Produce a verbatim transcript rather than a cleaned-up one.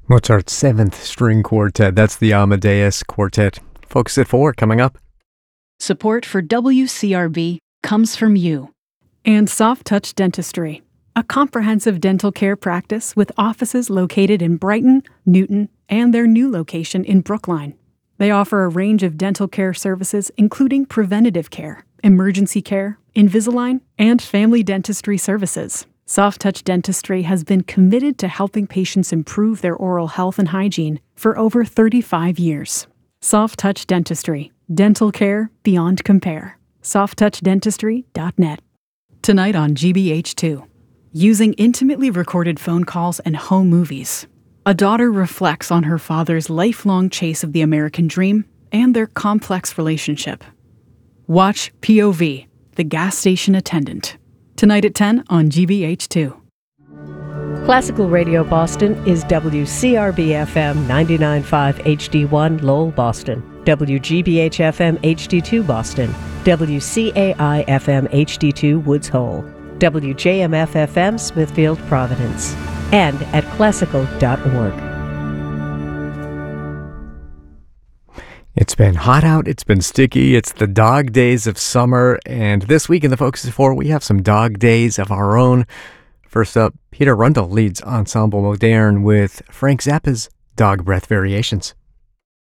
Mozart's Seventh String Quartet. That's the Amadeus Quartet. Focus at four coming up. Support for W C R B comes from you. And Soft Touch Dentistry, a comprehensive dental care practice with offices located in Brighton, Newton, and their new location in Brookline. They offer a range of dental care services, including preventative care, emergency care, Invisalign, and family dentistry services. Soft Touch Dentistry has been committed to helping patients improve their oral health and hygiene for over thirty-five years. Soft Touch Dentistry, dental care beyond compare. soft touch dentistry dot net. Tonight on G B H two, using intimately recorded phone calls and home movies, a daughter reflects on her father's lifelong chase of the American dream and their complex relationship. Watch P O V, The Gas Station Attendant. Tonight at ten on G B H two. Classical Radio Boston is W C R B F M ninety-nine point five H D one Lowell, Boston, W G B H F M H D two Boston, W C A I F M H D two Woods Hole, W J M F F M Smithfield, Providence, and at classical dot org. It's been hot out, it's been sticky, it's the dog days of summer, and this week in the Focus at four, we have some dog days of our own. First up, Peter Rundle leads Ensemble Moderne with Frank Zappa's Dog Breath Variations.